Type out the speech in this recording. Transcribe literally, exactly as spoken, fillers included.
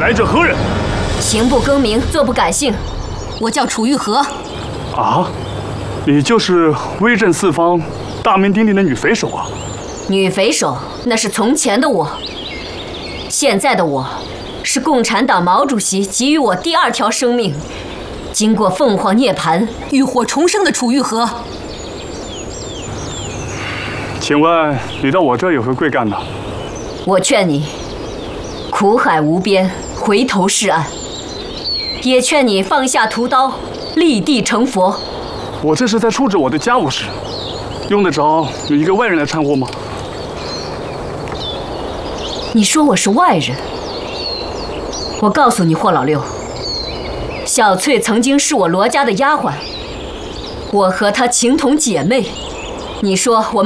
来者何人？ 行不更名，坐不改姓，我叫楚玉和。 啊，你就是威震四方、大名鼎鼎的女匪首啊！ 女匪首那是从前的我，现在的我，是共产党毛主席给予我第二条生命，经过凤凰涅槃、浴火重生的楚玉和。 请问你到我这有何贵干呢？ 我劝你，苦海无边，回头是岸；也劝你放下屠刀，立地成佛。 我这是在处置我的家务事，用得着有一个外人来掺和吗？ 你说我是外人？我告诉你，霍老六，小翠曾经是我罗家的丫鬟，我和她情同姐妹。你说我